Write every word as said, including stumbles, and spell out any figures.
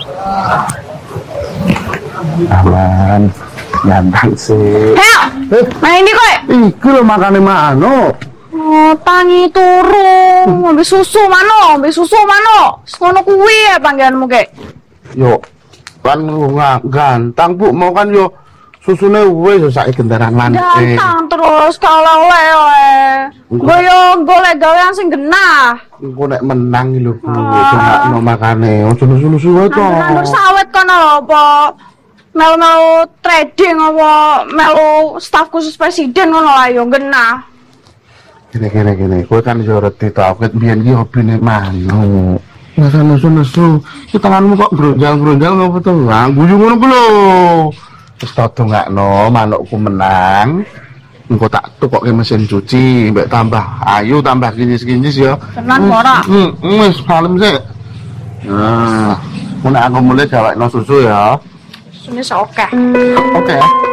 Aman, nyantai sih. Heo, main ini kok. Iki lho makane mano. Oh, tangi turu, ambil susu mano, ambil susu mano. Ngono kuwi ya panggilanmu kek. Yo, kan nggak gantang bu, mau kan yo susune wis sak gendaran lantai. Gantang terus kalau lewe. Gue yo golek gawean sing genah. Engko nek menang lho bu, dongakno makane. Ojo lusu-lusu wae to. Nandur sawit kono lho apa? Melu-melu trading apa melu staf khusus presiden ngono lah yo genah. Gini gini gini, kowe kan yo reti to, aku biyen iki hobine mano. Masa nesu-nesu, ki tanganmu kok bronjal-bronjal ngopo to? Ah, guyu ngono ku lho. Wis tak dongakno manukku menang. Engko tak tukokke mesin cuci, mbek tambah ayu, tambah kinyis-kinyis ya. Tenan ora? Hmm, wis kalem sik. Nah, mun aku mulai gawekno susu ya. Susune sok akeh. Oke.